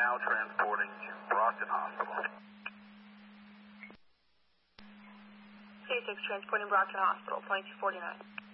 now transporting to Brockton Hospital. C6 transporting Brockton Hospital, 2249.